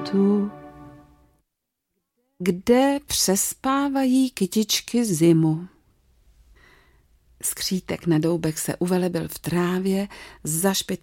tu, kde přespávají kytičky zimu. Skřítek nedoubek se uvelebil v trávě, zašpital